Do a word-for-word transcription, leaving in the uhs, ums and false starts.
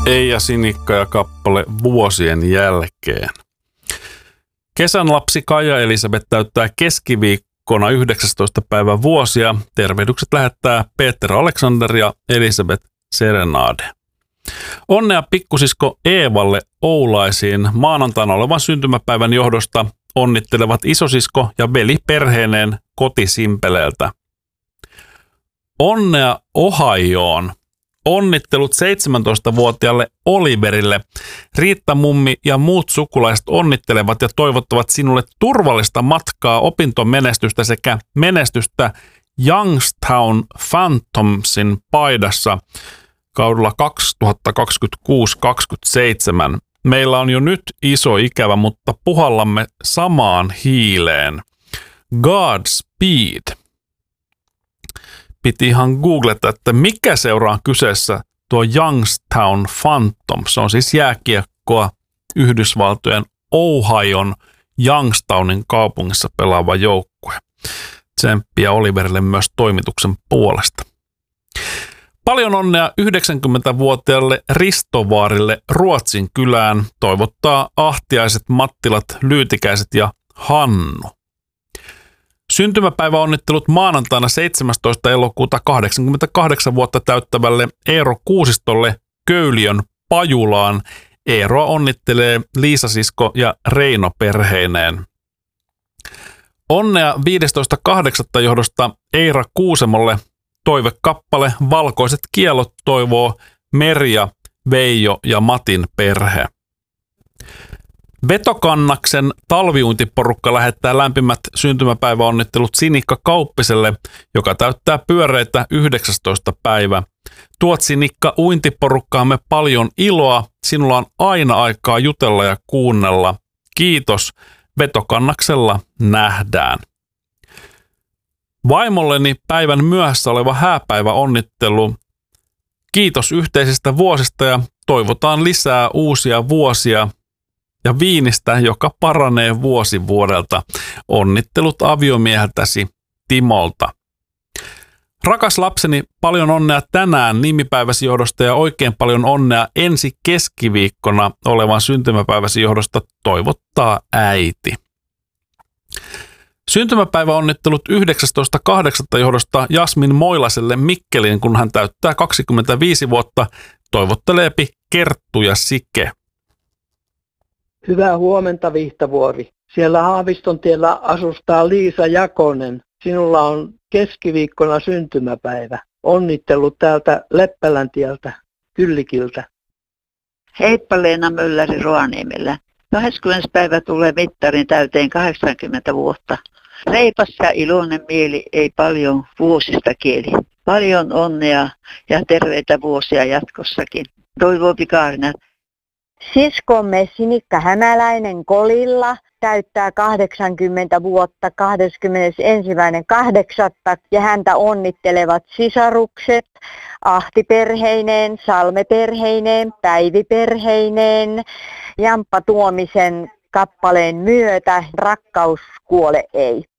Eija Sinikka ja kappale Vuosien jälkeen. Kesän lapsi Kaija Elisabeth täyttää keskiviikkona yhdeksästoista päivä vuosia. Tervehdykset lähettää Peter Alexander ja Elisabeth Serenade. Onnea pikkusisko Eevalle Oulaisiin maanantaina olevan syntymäpäivän johdosta onnittelevat isosisko ja veli perheineen kotisimpeleeltä. Onnea Ohioon. Onnittelut seitsemäntoistavuotiaalle Oliverille. Riitta mummi ja muut sukulaiset onnittelevat ja toivottavat sinulle turvallista matkaa, opintomenestystä sekä menestystä Youngstown Phantomsin paidassa kaudella kaksituhattakaksikymmentäkuusi kaksikymmentäseitsemän. Meillä on jo nyt iso ikävä, mutta puhallamme samaan hiileen. Godspeed. Piti ihan googleta, että mikä seuraa kyseessä tuo Youngstown Phantom. Se on siis jääkiekkoa Yhdysvaltojen Ohion Youngstownin kaupungissa pelaava joukkue. Tsemppiä Oliverille myös toimituksen puolesta. Paljon onnea yhdeksänkymmentävuotiaalle Ristovaarille Ruotsin kylään, toivottaa Ahtiaiset, Mattilat, Lyytikäiset ja Hannu. Syntymäpäiväonnittelut maanantaina seitsemästoista elokuuta kahdeksankymmentäkahdeksan vuotta täyttävälle Eero Kuusistolle Köyliön Pajulaan. Eeroa onnittelee Liisa-sisko ja Reino perheineen. Onnea viidestoista kahdeksatta johdosta Eira Kuusemolle. Toivekappale Valkoiset kielot toivoo Merja, Veijo ja Matin perhe. Vetokannaksen talviuintiporukka lähettää lämpimät syntymäpäiväonnittelut Sinikka Kauppiselle, joka täyttää pyöreitä yhdeksästoista päivä. Tuot Sinikka uintiporukkaamme paljon iloa, sinulla on aina aikaa jutella ja kuunnella. Kiitos, Vetokannaksella nähdään. Vaimolleni päivän myöhässä oleva hääpäivä onnittelu. Kiitos yhteisistä vuosista ja toivotaan lisää uusia vuosia ja viinistä, joka paranee vuosi vuodelta. Onnittelut aviomieheltäsi Timolta. Rakas lapseni, paljon onnea tänään nimipäiväsi johdosta ja oikein paljon onnea ensi keskiviikkona olevan syntymäpäiväsi johdosta, toivottaa äiti. Syntymäpäiväonnittelut yhdeksästoista kahdeksatta johdosta Jasmin Moilaselle Mikkeliin, kun hän täyttää kaksikymmentäviisi vuotta, toivotteleepi Kerttu ja Sike. Hyvää huomenta, Vihtavuori. Siellä Haavistontiellä asustaa Liisa Jakonen. Sinulla on keskiviikkona syntymäpäivä. Onnittelut täältä Leppäläntiertä, Kyllikiltä. Heippa Leena Mölläri Rovaniemellä. kahdeskymmenes päivä tulee mittarin täyteen kahdeksankymmentä vuotta. Reipas ja iloinen mieli, ei paljon vuosista kieli. Paljon onnea ja terveitä vuosia jatkossakin. Toivoo Pikaarina. Siskomme Sinikka Hämäläinen Kolilla täyttää kahdeksankymmentä vuotta kahdeskymmenesensimmäinen kahdeksatta ja häntä onnittelevat sisarukset Ahti-perheineen, Salme-perheineen, Päivi-perheineen, Jamppa Tuomisen kappaleen myötä Rakkaus kuole ei.